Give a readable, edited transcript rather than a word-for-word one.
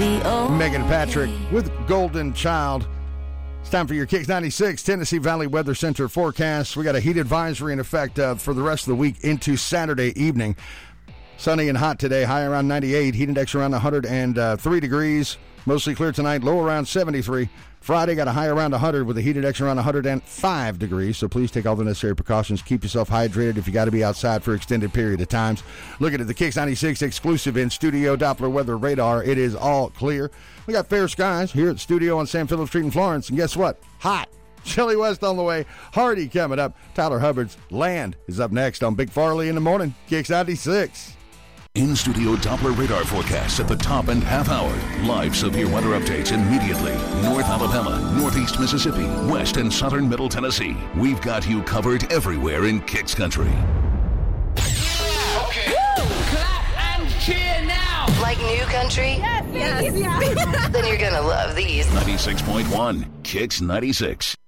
Megan Patrick with Golden Child. It's time for your Kicks 96 Tennessee Valley Weather Center forecast. We got a heat advisory in effect for the rest of the week into Saturday evening. Sunny and hot today, high around 98, heat index around 103 degrees. Mostly clear tonight, low around 73. Friday got a high around 100 with a heat index around 105 degrees. So please take all the necessary precautions. Keep yourself hydrated if you got to be outside for an extended period of times. Looking at the Kicks 96 exclusive in-studio Doppler weather radar. It is all clear. We got fair skies here at the studio on San Philip Street in Florence. And guess what? Hot. Chili West on the way. Hardy coming up. Tyler Hubbard's Land is up next on Big Farley in the morning. Kicks 96. In-studio Doppler radar forecasts at the top and half hour. Live severe weather updates immediately. North Alabama, Northeast Mississippi, West and Southern Middle Tennessee. We've got you covered everywhere in Kicks Country. Okay. Clap and cheer now. Like new country? Yes. Then you're going to love these. 96.1 Kicks 96.